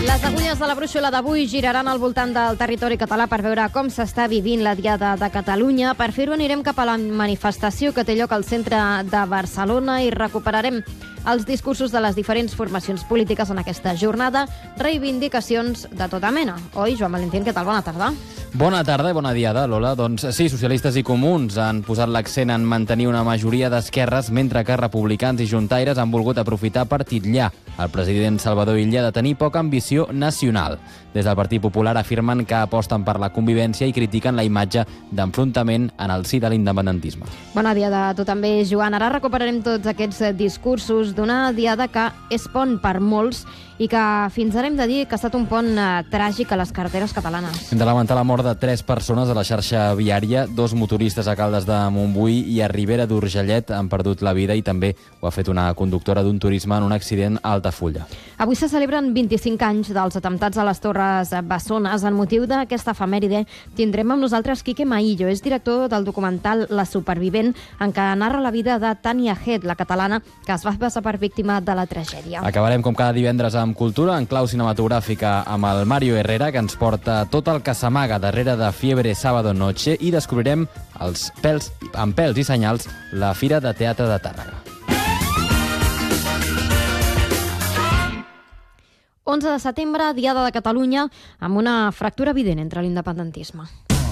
Les agulles de la brúixola d'avui giraran al voltant del territori català per veure com s'està vivint la Diada de Catalunya. Per fer-ho anirem cap a la manifestació que té lloc al centre de Barcelona i recuperarem els discursos de les diferents formacions polítiques en aquesta jornada, reivindicacions de tota mena. Oi, Joan Valentín, què tal? Bona tarda. Bona tarda i bona diada, Lola. Doncs sí, socialistes i comuns han posat l'accent en mantenir una majoria d'esquerres, mentre que republicans i juntaires han volgut aprofitar per titllar el president Salvador Illa de tenir poca ambició nacional. Des del Partit Popular afirmen que aposten per la convivència i critiquen la imatge d'enfrontament en el si de l'independentisme. Bona diada a tu també, Joan. Ara recuperarem tots aquests discursos d'una diada que és pont per molts i que fins ara hem de dir que ha estat un pont tràgic a les carreteres catalanes. Hem de lamentar la mort de 3 persones a la xarxa viària. 2 motoristes a Caldes de Montbui i a Ribera d'Urgellet han perdut la vida i també ho ha fet una conductora d'un turisme en un accident a Altafulla. Avui se celebren 25 anys dels atemptats a les Torres Bessones. En motiu d'aquesta efemèride tindrem amb nosaltres Quique Maillo, és director del documental La Supervivent, en què narra la vida de Tania Head, la catalana que es va passar per víctima de la tragèdia. Acabarem com cada divendres amb cultura, en clau cinematogràfica, amb el Mario Herrera, que ens porta tot el que s'amaga darrere de Fiebre Sábado Noche, i descobrirem amb pèls i senyals la Fira de Teatre de Tàrrega. 11 de setembre, Diada de Catalunya, amb una fractura evident entre l'independentisme.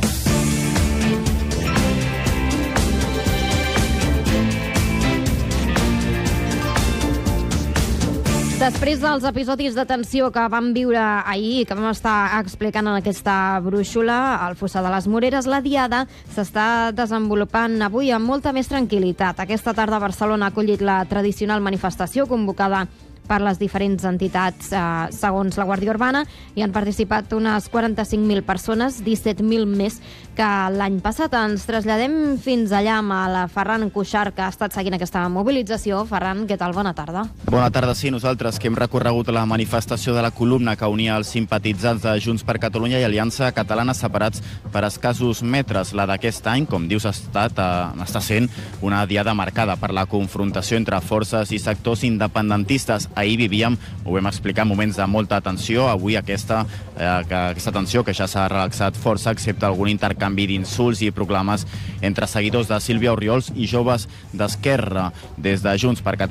Després dels episodis de tensió que vam viure ahir, que vam estar explicant en aquesta brúixola, al Fossar de les Moreres, la Diada s'està desenvolupant avui amb molta més tranquil·litat. Aquesta tarda Barcelona ha acollit la tradicional manifestació convocada per les diferents entitats segons la Guàrdia Urbana, i han participat unes 45.000 persones, 17.000 més que l'any passat. Ens traslladem fins allà amb el Ferran Cuixart, que ha estat seguint aquesta mobilització. Ferran, què tal? Bona tarda. Bona tarda, sí. Nosaltres que hem recorregut la manifestació de la columna que unia els simpatitzants de Junts per Catalunya i Aliança Catalana separats per escassos metres. La d'aquest any, com dius, està sent una diada marcada per la confrontació entre forces i sectors independentistes. Ahir vivíem, ho vam explicar, moments de molta tensió. Avui aquesta tensió que ja s'ha relaxat força, excepte algun intercanvi d'insults i proclames entre seguidors de Sílvia Orriols i joves d'Esquerra. Des de Junts per Catalunya